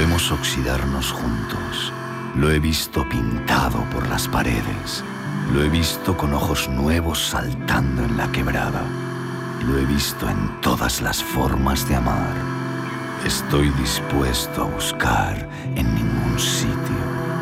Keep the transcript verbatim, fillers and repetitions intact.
Podemos oxidarnos juntos. Lo he visto pintado por las paredes. Lo he visto con ojos nuevos saltando en la quebrada. Lo he visto en todas las formas de amar. Estoy dispuesto a buscar en ningún sitio.